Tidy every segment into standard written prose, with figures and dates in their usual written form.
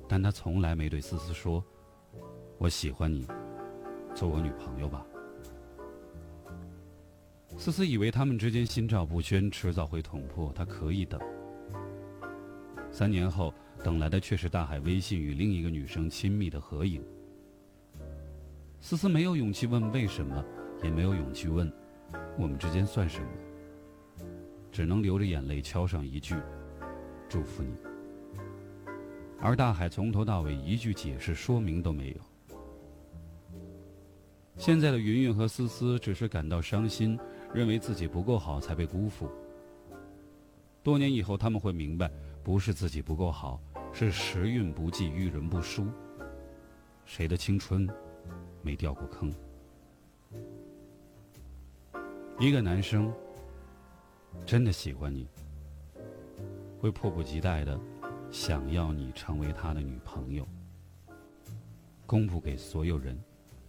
但他从来没对思思说：“我喜欢你，做我女朋友吧。”思思以为他们之间心照不宣，迟早会捅破，他可以等。3年后，等来的却是大海微信与另一个女生亲密的合影。思思没有勇气问为什么，也没有勇气问我们之间算什么，只能流着眼泪敲上一句：“祝福你。”而大海从头到尾一句解释说明都没有。现在的云云和思思只是感到伤心，认为自己不够好才被辜负。多年以后他们会明白，不是自己不够好，是时运不济，遇人不淑。谁的青春没掉过坑？一个男生真的喜欢你，会迫不及待的想要你成为他的女朋友，公布给所有人，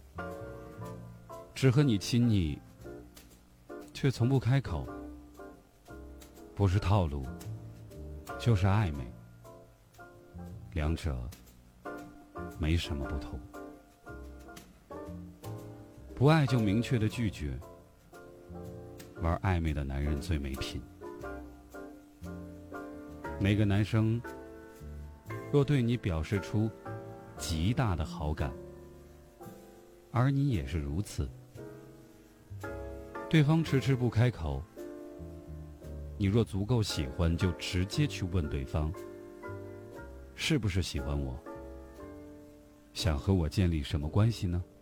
只和你亲昵，却从不开口。不是套路，就是暧昧，两者没什么不同。不爱就明确的拒绝，玩暧昧的男人最没品。每个男生若对你表示出极大的好感，而你也是如此，对方迟迟不开口，你若足够喜欢，就直接去问对方，是不是喜欢我？想和我建立什么关系呢？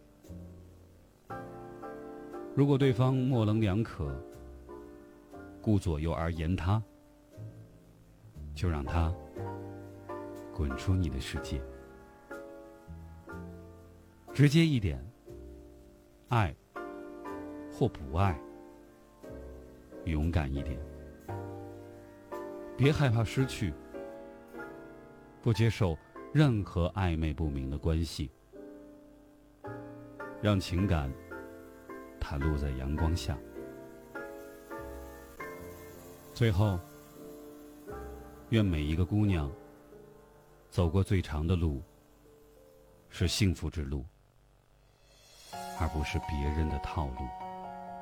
如果对方模棱两可，顾左右而言他，就让他滚出你的世界。直接一点，爱或不爱，勇敢一点。别害怕失去，不接受任何暧昧不明的关系，让情感袒露在阳光下。最后，愿每一个姑娘走过最长的路是幸福之路，而不是别人的套路。